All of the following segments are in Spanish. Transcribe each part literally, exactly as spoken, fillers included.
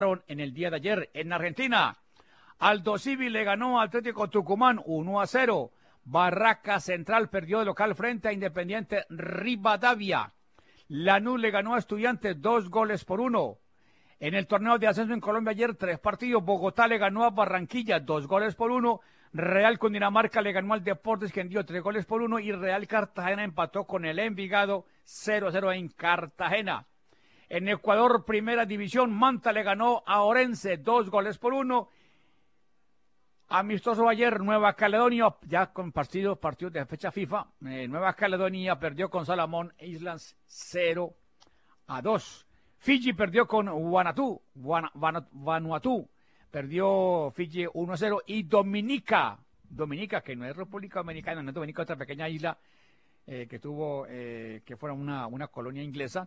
en el día de ayer. En Argentina, Aldo Civi le ganó a Atlético Tucumán uno a cero. Barraca Central perdió de local frente a Independiente Rivadavia. Lanús le ganó a Estudiantes dos goles por uno. En el torneo de ascenso en Colombia ayer, tres partidos. Bogotá le ganó a Barranquilla dos goles por uno. Real Cundinamarca le ganó al Deportes, que dio tres goles por uno. Y Real Cartagena empató con el Envigado cero a cero en Cartagena. En Ecuador, Primera División, Manta le ganó a Orense dos goles por uno. Amistoso ayer, Nueva Caledonia, ya con partidos, partidos de fecha FIFA. Eh, Nueva Caledonia perdió con Salomón Islands cero a dos. Fiji perdió con Vanuatu, Vanuatu, perdió Fiji uno a cero. Y Dominica, Dominica, que no es República Dominicana, no es Dominica, otra pequeña isla eh, que tuvo, eh, que fuera una, una colonia inglesa,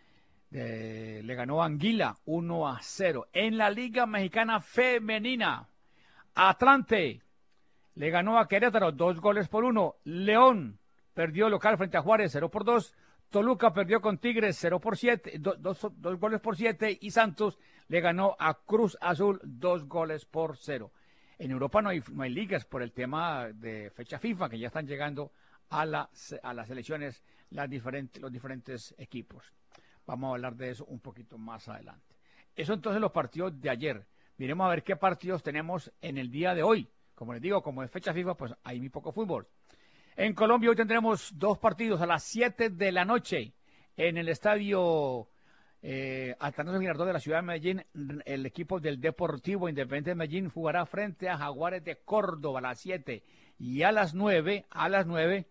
eh, le ganó a Anguila uno a cero. En la Liga Mexicana Femenina, Atlante le ganó a Querétaro dos goles por uno. León perdió local frente a Juárez cero por dos. Toluca perdió con Tigres cero por siete, do, dos, dos goles por siete. Y Santos le ganó a Cruz Azul dos goles por cero. En Europa no hay, no hay ligas por el tema de fecha FIFA, que ya están llegando a, la, a las elecciones las diferentes, los diferentes equipos. Vamos a hablar de eso un poquito más adelante. Eso entonces los partidos de ayer. Miremos a ver qué partidos tenemos en el día de hoy. Como les digo, como es fecha FIFA, pues hay muy poco fútbol. En Colombia hoy tendremos dos partidos a las siete de la noche en el estadio eh, Atanasio Girardot de la ciudad de Medellín. El equipo del Deportivo Independiente de Medellín jugará frente a Jaguares de Córdoba a las siete. Y a las nueve, a las nueve,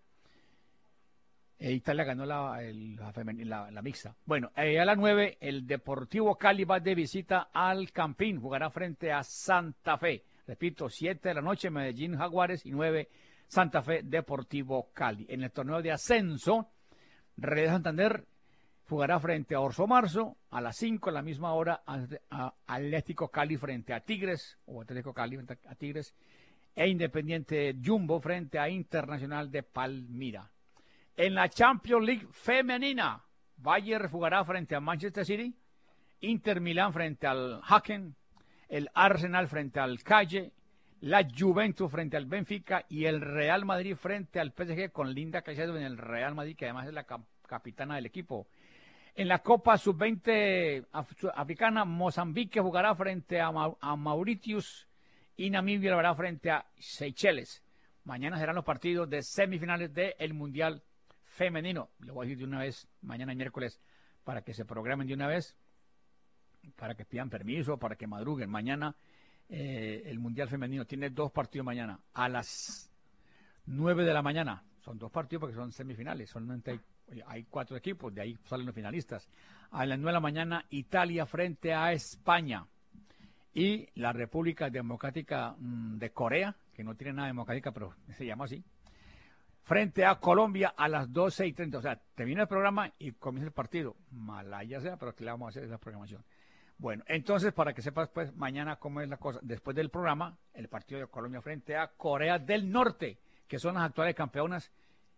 eh, Italia ganó la, el, la, la, la mixta. Bueno, eh, a las nueve, el Deportivo Cali va de visita al Campín, jugará frente a Santa Fe. Repito, siete de la noche, Medellín Jaguares, y nueve, Santa Fe Deportivo Cali. En el torneo de ascenso, Red Santander jugará frente a Orso Marzo, a las cinco, a la misma hora, a, a Atlético Cali frente a Tigres, o Atlético Cali frente a Tigres, e Independiente Jumbo frente a Internacional de Palmira. En la Champions League femenina, Bayern jugará frente a Manchester City, Inter Milán frente al Haken, el Arsenal frente al Calle, la Juventus frente al Benfica y el Real Madrid frente al P S G con Linda Caicedo en el Real Madrid, que además es la cap capitana del equipo. En la Copa sub veinte af africana, Mozambique jugará frente a, Ma a Mauritius y Namibia lo hará frente a Seychelles. Mañana serán los partidos de semifinales del Mundial Femenino. Le voy a decir de una vez, mañana miércoles, para que se programen de una vez, para que pidan permiso, para que madruguen. Mañana eh, el Mundial Femenino tiene dos partidos mañana, a las nueve de la mañana. Son dos partidos porque son semifinales, solamente hay, hay cuatro equipos, de ahí salen los finalistas. A las nueve de la mañana, Italia frente a España. Y la República Democrática mmm, de Corea, que no tiene nada democrática, pero se llama así, frente a Colombia a las doce y treinta. O sea, termina el programa y comienza el partido. Malaya sea, pero que le vamos a hacer esa programación. Bueno, entonces, para que sepas, pues, mañana cómo es la cosa. Después del programa, el partido de Colombia frente a Corea del Norte, que son las actuales campeonas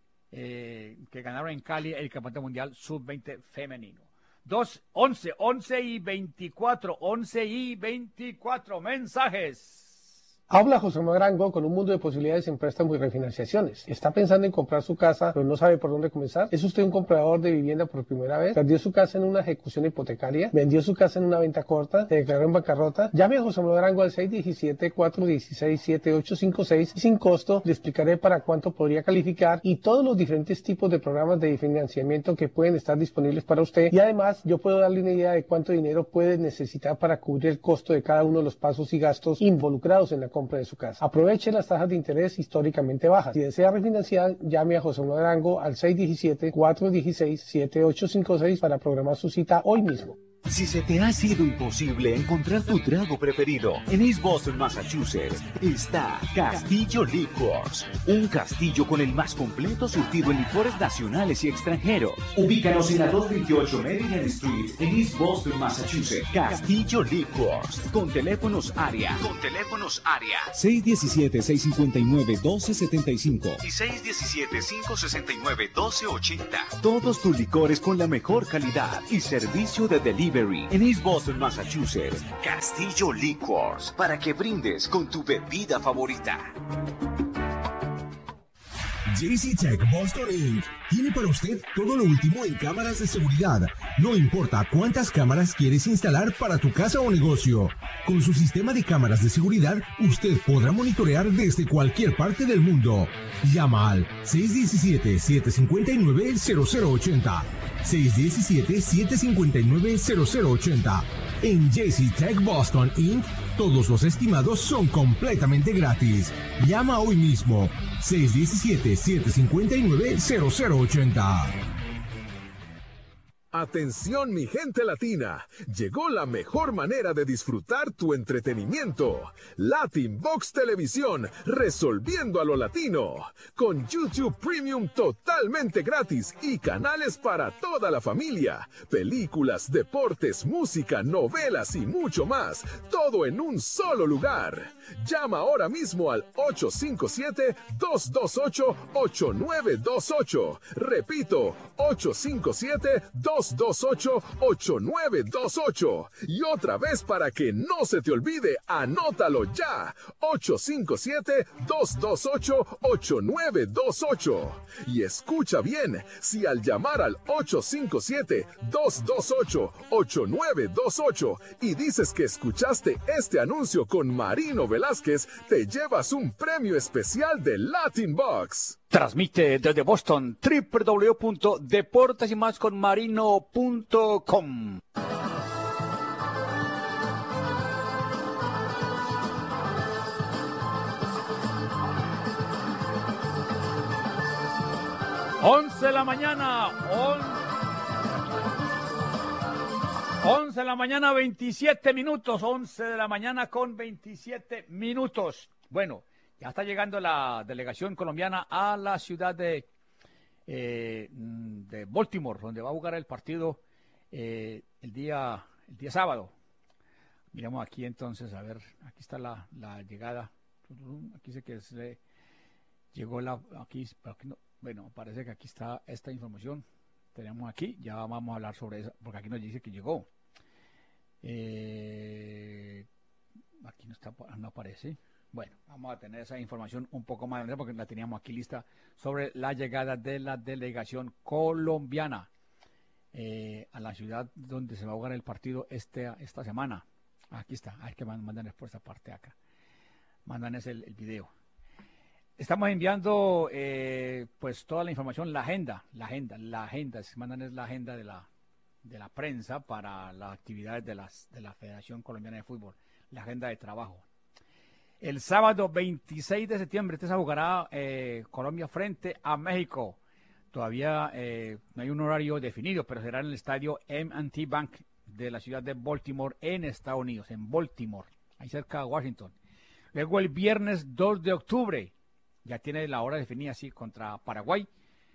eh, que ganaron en Cali el Campeonato Mundial sub veinte femenino. dos, once, once y veinticuatro, once y veinticuatro mensajes. Habla José Manuel Arango con un mundo de posibilidades en préstamos y refinanciaciones. ¿Está pensando en comprar su casa, pero no sabe por dónde comenzar? ¿Es usted un comprador de vivienda por primera vez? ¿Perdió su casa en una ejecución hipotecaria? ¿Vendió su casa en una venta corta? ¿Se declaró en bancarrota? Llame a José Manuel Arango al seis uno siete, cuatro uno seis, siete ocho cinco seis y sin costo le explicaré para cuánto podría calificar y todos los diferentes tipos de programas de financiamiento que pueden estar disponibles para usted. Y además, yo puedo darle una idea de cuánto dinero puede necesitar para cubrir el costo de cada uno de los pasos y gastos involucrados en la compra de su casa. Aproveche las tasas de interés históricamente bajas. Si desea refinanciar, llame a José Manuel Arango al seis uno siete, cuatro uno seis, siete ocho cinco seis para programar su cita hoy mismo. Si se te ha sido imposible encontrar tu trago preferido, en East Boston, Massachusetts, está Castillo Liquors, un castillo con el más completo surtido en licores nacionales y extranjeros. Ubícanos en la doscientos veintiocho Maryland Street, en East Boston, Massachusetts. Castillo Liquors, con teléfonos área, con teléfonos área seis uno siete, seis cinco nueve, uno dos siete cinco y seis uno siete, cinco seis nueve, uno dos ocho cero. Todos tus licores con la mejor calidad y servicio de delivery Delivery en East Boston, Massachusetts. Castillo Liquors, para que brindes con tu bebida favorita. J C Tech Boston incorporated tiene para usted todo lo último en cámaras de seguridad. No importa cuántas cámaras quieres instalar para tu casa o negocio. Con su sistema de cámaras de seguridad, usted podrá monitorear desde cualquier parte del mundo. Llama al seis uno siete, siete cinco nueve, cero cero ocho cero. seis uno siete, siete cinco nueve, cero cero ocho cero. En J C Tech Boston incorporated, todos los estimados son completamente gratis. Llama hoy mismo. seis uno siete, siete cinco nueve, cero cero ocho cero. Atención mi gente latina, llegó la mejor manera de disfrutar tu entretenimiento. Latin Box Televisión, resolviendo a lo latino. Con YouTube Premium totalmente gratis y canales para toda la familia. Películas, deportes, música, novelas y mucho más. Todo en un solo lugar. Llama ahora mismo al ocho cinco siete, dos dos ocho, ocho nueve dos ocho. Repito, ocho cinco siete, dos dos ocho, ocho nueve dos ocho. Y otra vez para que no se te olvide, anótalo ya. ocho cinco siete, dos dos ocho, ocho nueve dos ocho. Y escucha bien, si al llamar al ocho cinco siete, dos dos ocho, ocho nueve dos ocho y dices que escuchaste este anuncio con Marino Velázquez, te llevas un premio especial de Latin Box. Transmite desde Boston doble u doble u doble u punto deportes y más con marino punto com. once de la mañana, once de la mañana, veintisiete minutos, once de la mañana con veintisiete minutos. Bueno, ya está llegando la delegación colombiana a la ciudad de, eh, de Baltimore, donde va a jugar el partido eh, el día el día sábado. Miramos aquí entonces, a ver, aquí está la, la llegada. Aquí dice que se llegó la, aquí, aquí no, bueno, parece que aquí está esta información. Tenemos aquí, ya vamos a hablar sobre eso, porque aquí nos dice que llegó. Eh, aquí no está, no aparece. Bueno, vamos a tener esa información un poco más adelante porque la teníamos aquí lista sobre la llegada de la delegación colombiana eh, a la ciudad donde se va a jugar el partido este, esta semana. Aquí está, hay que mandar por esta parte acá. Mandan ese el, el video. Estamos enviando eh, pues toda la información, la agenda, la agenda, la agenda, se mandan es la agenda de la, de la prensa para las actividades de, las, de la Federación Colombiana de Fútbol, la agenda de trabajo. El sábado veintiséis de septiembre este se jugará eh, Colombia frente a México. Todavía eh, no hay un horario definido, pero será en el estadio eme and te Bank de la ciudad de Baltimore en Estados Unidos, en Baltimore, ahí cerca de Washington. Luego el viernes dos de octubre, ya tiene la hora definida así, contra Paraguay.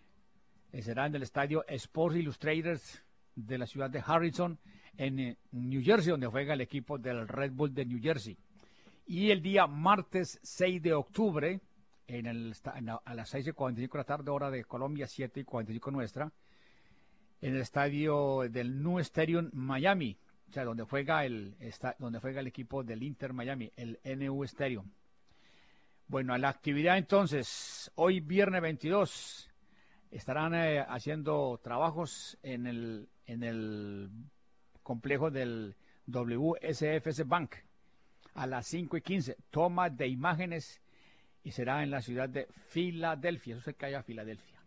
Eh, será en el estadio Sports Illustrated de la ciudad de Harrison, en eh, New Jersey, donde juega el equipo del Red Bull de New Jersey. Y el día martes seis de octubre, en el, en la, a las seis y cuarenta y cinco de la tarde, hora de Colombia, siete y cuarenta y cinco nuestra, en el estadio del New Stadium Miami, o sea, donde juega el, está, donde juega el equipo del Inter Miami, el N U Stadium. Bueno, a la actividad entonces, hoy viernes veintidós, estarán eh, haciendo trabajos en el, en el complejo del W S F S Bank. A las cinco y quince, toma de imágenes y será en la ciudad de Filadelfia, eso se cae a Filadelfia.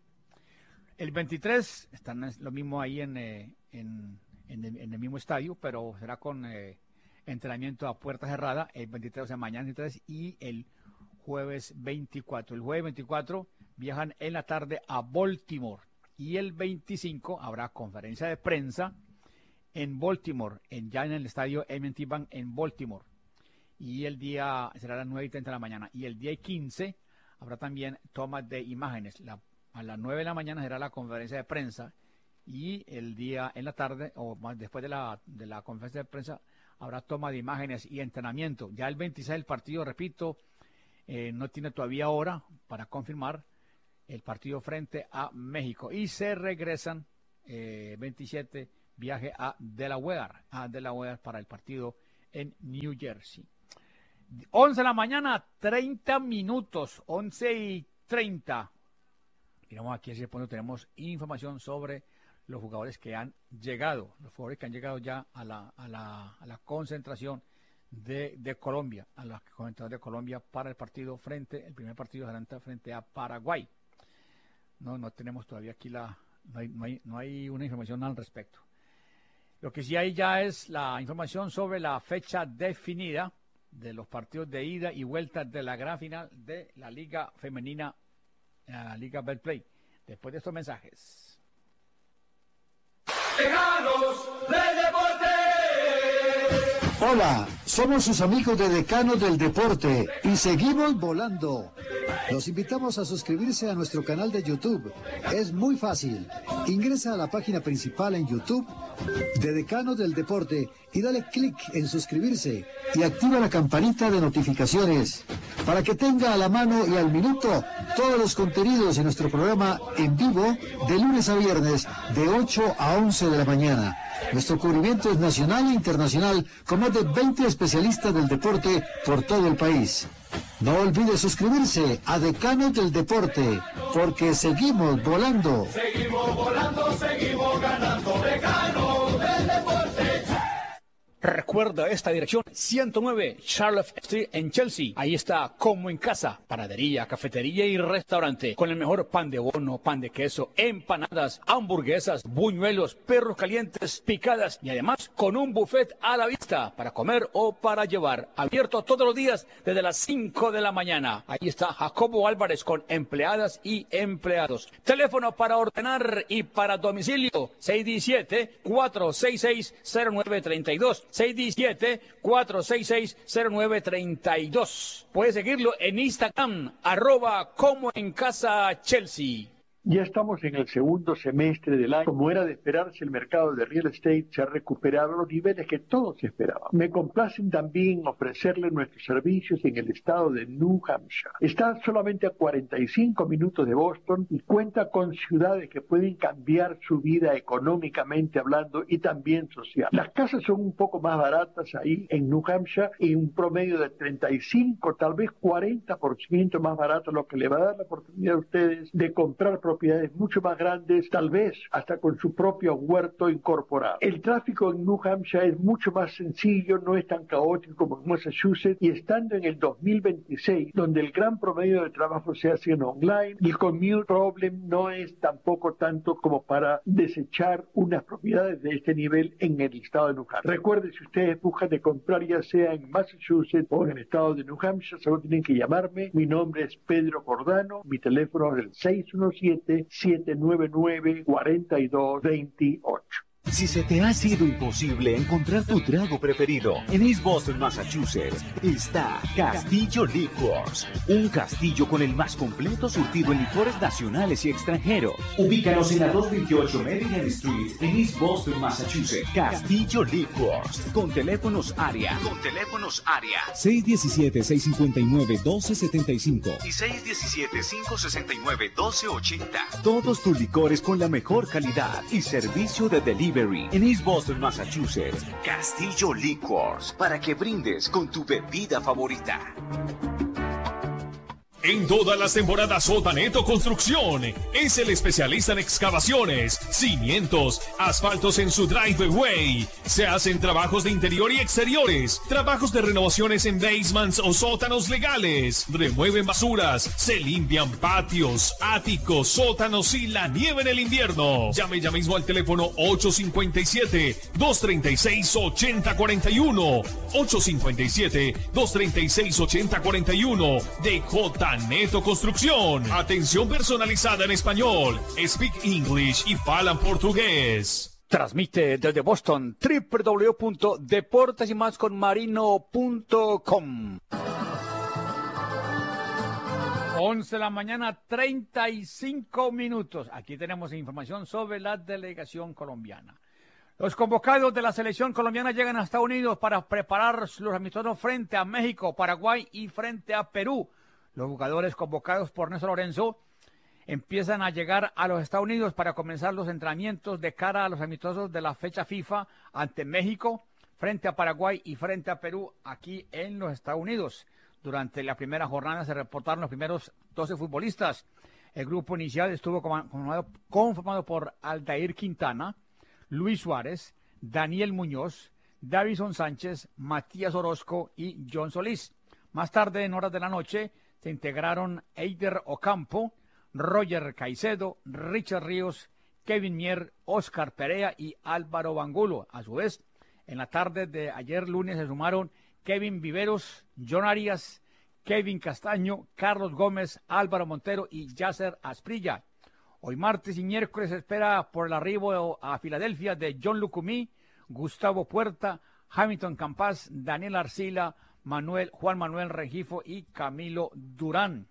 El veintitrés, están lo mismo ahí en, eh, en, en, el, en el mismo estadio, pero será con eh, entrenamiento a puerta cerrada, el veintitrés, o sea, mañana veintitrés y el jueves veinticuatro. El jueves veinticuatro viajan en la tarde a Baltimore y el veinticinco habrá conferencia de prensa en Baltimore, en, ya en el estadio eme and te Bank en Baltimore. Y el día será a las nueve y treinta de la mañana. Y el día quince habrá también tomas de imágenes. La, a las nueve de la mañana será la conferencia de prensa. Y el día en la tarde, o más después de la, de la conferencia de prensa, habrá toma de imágenes y entrenamiento. Ya el veintiséis el partido, repito, eh, no tiene todavía hora para confirmar el partido frente a México. Y se regresan eh, veintisiete, viaje a Delaware, a Delaware para el partido en New Jersey. once de la mañana, treinta minutos, once y treinta. Miramos aquí, así punto tenemos información sobre los jugadores que han llegado, los jugadores que han llegado ya a la, a la, a la concentración de, de Colombia, a la concentración de Colombia para el partido frente, el primer partido adelante frente a Paraguay. No, no tenemos todavía aquí la, no hay, no hay, no hay una información al respecto. Lo que sí hay ya es la información sobre la fecha definida de los partidos de ida y vuelta de la gran final de la Liga Femenina, la Liga Betplay. Después de estos mensajes. Decanos del Deporte. Hola, somos sus amigos de Decanos del Deporte y seguimos volando. Los invitamos a suscribirse a nuestro canal de YouTube. Es muy fácil. Ingresa a la página principal en YouTube de Decanos del Deporte y dale clic en suscribirse y activa la campanita de notificaciones para que tenga a la mano y al minuto todos los contenidos de nuestro programa en vivo de lunes a viernes de ocho a once de la mañana. Nuestro cubrimiento es nacional e internacional con más de veinte especialistas del deporte por todo el país. No olvide suscribirse a Decanos del Deporte, porque seguimos volando. Seguimos volando, seguimos ganando. Decanos del Deporte. Recuerda esta dirección, ciento nueve Charlotte Street en Chelsea. Ahí está, como en casa, panadería, cafetería y restaurante, con el mejor pan de bono, pan de queso, empanadas, hamburguesas, buñuelos, perros calientes, picadas y además con un buffet a la vista para comer o para llevar. Abierto todos los días desde las cinco de la mañana. Ahí está Jacobo Álvarez con empleadas y empleados. Teléfono para ordenar y para domicilio, seis uno siete, cuatro seis seis, cero nueve tres dos. seis uno siete, cuatro seis seis, cero nueve tres dos. Puedes seguirlo en Instagram, arroba como en casa Chelsea. Ya estamos en el segundo semestre del año. Como era de esperarse, el mercado de real estate se ha recuperado a los niveles que todos esperaban. Me complacen también ofrecerle nuestros servicios en el estado de New Hampshire. Está solamente a cuarenta y cinco minutos de Boston y cuenta con ciudades que pueden cambiar su vida económicamente hablando y también social. Las casas son un poco más baratas ahí en New Hampshire y un promedio de treinta y cinco, tal vez cuarenta por ciento más barato, lo que le va a dar la oportunidad a ustedes de comprar propiedades mucho más grandes, tal vez hasta con su propio huerto incorporado. El tráfico en New Hampshire es mucho más sencillo, no es tan caótico como en Massachusetts, y estando en el dos mil veintiséis, donde el gran promedio de trabajo se hace en online, el commute problem no es tampoco tanto como para desechar unas propiedades de este nivel en el estado de New Hampshire. Recuerden, si ustedes buscan de comprar ya sea en Massachusetts o en el estado de New Hampshire, solo tienen que llamarme. Mi nombre es Pedro Cordano, mi teléfono es el seis uno siete, siete nueve nueve, cuatro dos dos ocho. Si se te ha sido imposible encontrar tu trago preferido, en East Boston, Massachusetts, está Castillo Liquors, un castillo con el más completo surtido en licores nacionales y extranjeros. Ubícanos en la doscientos veintiocho Maryland Street, en East Boston, Massachusetts. Castillo Liquors, con teléfonos área, con teléfonos área, seis uno siete, seis cinco nueve, uno dos siete cinco y seis uno siete, cinco seis nueve, uno dos ocho cero. Todos tus licores con la mejor calidad y servicio de delivery. En East Boston, Massachusetts. Castillo Liquors, para que brindes con tu bebida favorita. En todas las temporadas Sotaneto Construcción es el especialista en excavaciones, cimientos, asfaltos en su driveway. Se hacen trabajos de interior y exteriores, trabajos de renovaciones en basements o sótanos legales. Remueven basuras, se limpian patios, áticos, sótanos y la nieve en el invierno. Llame ya mismo al teléfono ocho cinco siete, dos tres seis, ocho cero cuatro uno, ocho cinco siete, dos tres seis, ocho cero cuatro uno de J. Neto Construcción. Atención personalizada en español, speak English y falan portugués. Transmite desde Boston doble u doble u doble u punto deportes y más con marino punto com. once de la mañana, treinta y cinco minutos. Aquí tenemos información sobre la delegación colombiana. Los convocados de la selección colombiana llegan a Estados Unidos para preparar los amistosos frente a México, Paraguay y frente a Perú. Los jugadores convocados por Néstor Lorenzo empiezan a llegar a los Estados Unidos para comenzar los entrenamientos de cara a los amistosos de la fecha FIFA ante México, frente a Paraguay y frente a Perú aquí en los Estados Unidos. Durante la primera jornada se reportaron los primeros doce futbolistas. El grupo inicial estuvo conformado, conformado por Aldair Quintana, Luis Suárez, Daniel Muñoz, Davison Sánchez, Matías Orozco y John Solís. Más tarde, en horas de la noche, se integraron Eider Ocampo, Roger Caicedo, Richard Ríos, Kevin Mier, Oscar Perea y Álvaro Bangulo. A su vez, en la tarde de ayer lunes se sumaron Kevin Viveros, John Arias, Kevin Castaño, Carlos Gómez, Álvaro Montero y Yasser Asprilla. Hoy martes y miércoles se espera por el arribo a Filadelfia de John Lucumí, Gustavo Puerta, Hamilton Campas, Daniel Arcila, Manuel, Juan Manuel Rengifo y Camilo Durán.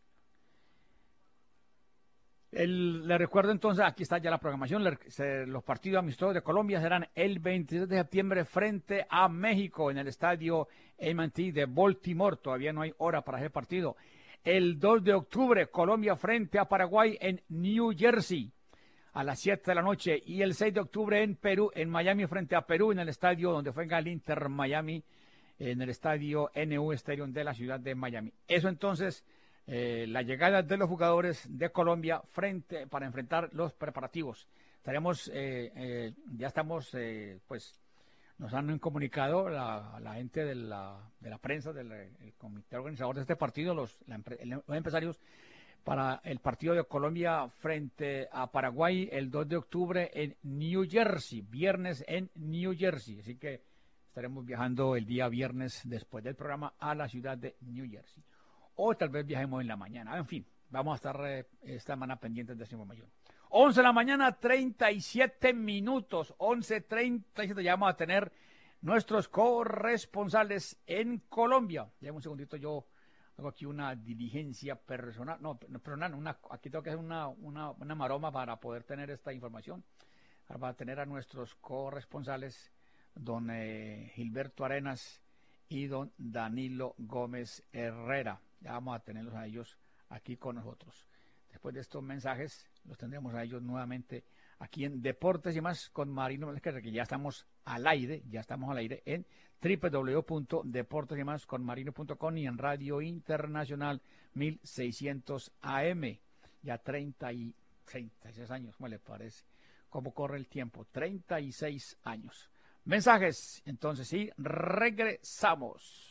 El, le recuerdo entonces, aquí está ya la programación, le, se, los partidos amistosos de Colombia serán el veintisiete de septiembre frente a México en el estadio A and T de Baltimore, todavía no hay hora para ese partido. El dos de octubre, Colombia frente a Paraguay en New Jersey a las siete de la noche, y el seis de octubre en Perú, en Miami frente a Perú en el estadio donde juega el Inter Miami, en el estadio N U Stadium de la ciudad de Miami. Eso entonces... Eh, la llegada de los jugadores de Colombia frente para enfrentar los preparativos. Estaremos, eh, eh, ya estamos, eh, pues, nos han comunicado la, la gente de la, de la prensa, del el comité organizador de este partido, los, la, los empresarios, para el partido de Colombia frente a Paraguay el dos de octubre en New Jersey, viernes en New Jersey. Así que estaremos viajando el día viernes después del programa a la ciudad de New Jersey. O tal vez viajemos en la mañana. En fin, vamos a estar eh, esta semana pendientes de ese mayor. once de la mañana, treinta y siete minutos. once treinta y siete, ya vamos a tener nuestros corresponsales en Colombia. Ya un segundito, yo hago aquí una diligencia personal. No, no personal, una, aquí tengo que hacer una, una, una maroma para poder tener esta información. Para tener a nuestros corresponsales, don eh, Gilberto Arenas y don Danilo Gómez Herrera. Ya vamos a tenerlos a ellos aquí con nosotros. Después de estos mensajes, los tendremos a ellos nuevamente aquí en Deportes y Más con Marino Mezquera, que ya estamos al aire, ya estamos al aire en doble u doble u doble u punto deportes y más con marino punto com y en Radio Internacional mil seiscientos A M. Ya treinta y seis años, ¿cómo le parece? ¿Cómo corre el tiempo? treinta y seis años. Mensajes, entonces sí, regresamos.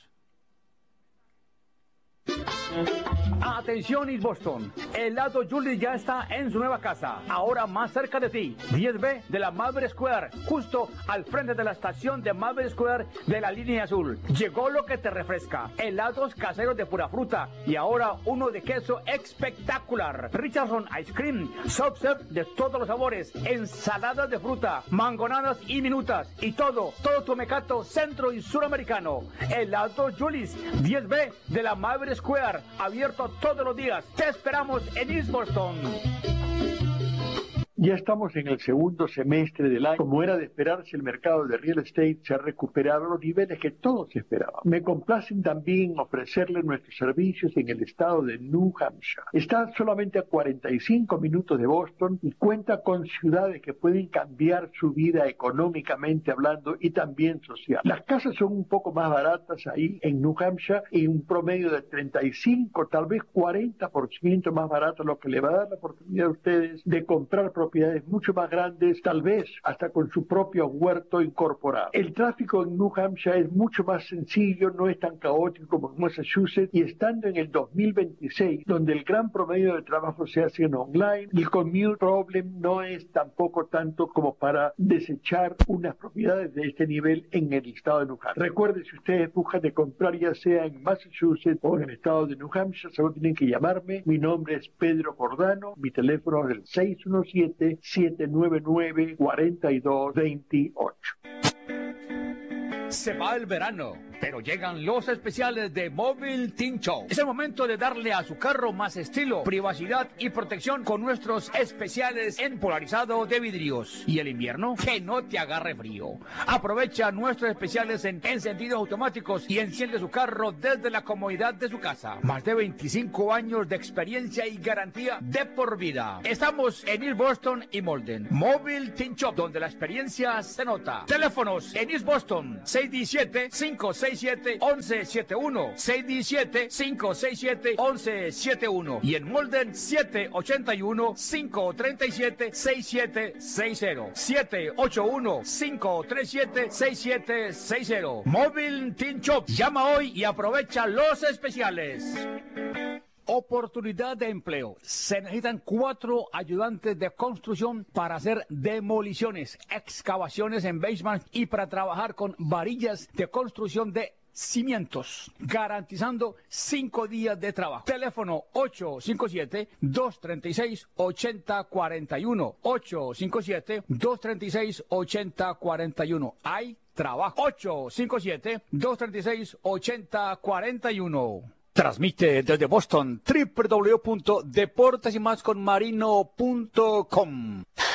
Atención East Boston, Helado Julie ya está en su nueva casa, ahora más cerca de ti, diez B de la Maverick Square, justo al frente de la estación de Maverick Square de la línea azul. Llegó lo que te refresca, helados caseros de pura fruta y ahora uno de queso espectacular, Richardson Ice Cream, soft serve de todos los sabores, ensaladas de fruta, mangonadas y minutas y todo, todo tu mecato centro y suramericano. Helado Julie's, diez B de la Maverick Square, abierto todos los días. Te esperamos en East Boston. Ya estamos en el segundo semestre del año. Como era de esperarse, el mercado de real estate se ha recuperado a los niveles que todos esperaban. Me complacen también ofrecerle nuestros servicios en el estado de New Hampshire. Está solamente a cuarenta y cinco minutos de Boston y cuenta con ciudades que pueden cambiar su vida económicamente hablando y también social. Las casas son un poco más baratas ahí en New Hampshire, en un promedio de treinta y cinco, tal vez cuarenta por ciento más barato, lo que le va a dar la oportunidad a ustedes de comprar propiedades mucho más grandes, tal vez hasta con su propio huerto incorporado. El tráfico en New Hampshire es mucho más sencillo, no es tan caótico como en Massachusetts, y estando en el dos mil veintiséis, donde el gran promedio de trabajo se hace en online, el commute problem no es tampoco tanto como para desechar unas propiedades de este nivel en el estado de New Hampshire. Recuerden, si ustedes buscan de comprar ya sea en Massachusetts o en el estado de New Hampshire, solo tienen que llamarme. Mi nombre es Pedro Cordano, mi teléfono es el seis uno siete, siete nueve nueve, cuatro dos dos ocho. Se va el verano Pero llegan los especiales de Mobile Team Show. Es el momento de darle a su carro más estilo, privacidad y protección con nuestros especiales en polarizado de vidrios. Y el invierno, que no te agarre frío. Aprovecha nuestros especiales en encendidos automáticos y enciende su carro desde la comodidad de su casa. Más de veinticinco años de experiencia y garantía de por vida. Estamos en East Boston y Molden. Mobile Team Shop, donde la experiencia se nota. Teléfonos en East Boston, seis uno siete, cinco seis siete, once setenta y uno, seis uno siete, cinco seis siete, once setenta y uno y en Molden, siete ocho uno, cinco tres siete, seis siete seis cero, siete ocho uno, cinco tres siete, seis siete seis cero. Mobile Team Shop. Llama hoy y aprovecha los especiales. Oportunidad de empleo. Se necesitan cuatro ayudantes de construcción para hacer demoliciones, excavaciones en basement y para trabajar con varillas de construcción de cimientos, garantizando cinco días de trabajo. Teléfono ocho cinco siete, dos tres seis, ocho cero cuatro uno. ocho cinco siete, dos tres seis, ocho cero cuatro uno. Hay trabajo. ocho cinco siete, dos tres seis, ocho cero cuatro uno. Transmite desde Boston, doble u doble u doble u punto deportes y más con marino punto com.